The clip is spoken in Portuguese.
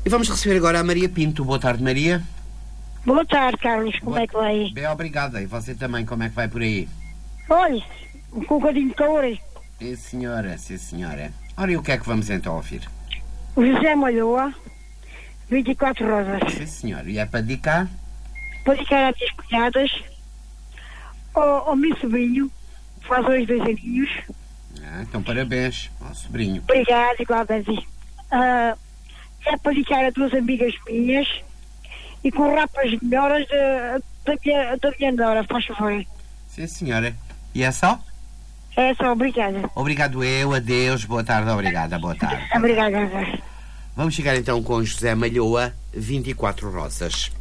E vamos receber agora a Maria Pinto. Boa tarde, Maria. Boa tarde, Carlos. Como é que vai? Bem, obrigada. E você também, como é que vai por aí? Olha, com um bocadinho de calor. Sim, senhora, sim, senhora. Ora, e o que é que vamos então ouvir? O José Malhoa, 24 rosas. Sim, senhora. E é para dedicar? Para dedicar às minhas cunhadas, ao meu sobrinho, faz hoje 2 aninhos. Então parabéns ao sobrinho. Obrigado, igualmente. É para dedicar a 2 amigas minhas e com rapas melhoras da minha nora, faz favor. Sim, senhora. E é só? É só, obrigada. Obrigado eu, adeus, boa tarde, obrigada, boa tarde. Obrigada. Vamos chegar então com José Malhoa, 24 rosas.